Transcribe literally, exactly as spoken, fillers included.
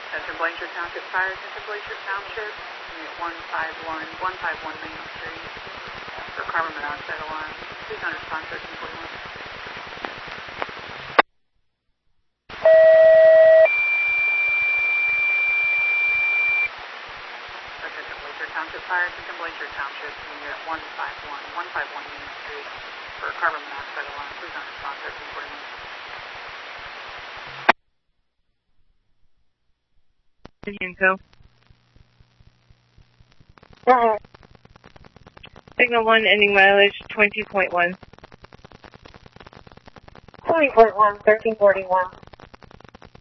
Attention Blanchard Township Fire, attention Blanchard Township, unit one five one, one five one Main Street, for carbon monoxide alarm. Please not respond thirteen forty-one. Attention Blanchard Township Fire, attention Blanchard Township, unit one five one, one five one Main Street, for carbon monoxide alarm. Please not respond thirteen forty-one. Info. Uh-huh. Signal one ending mileage twenty point one. twenty point one, thirteen forty-one.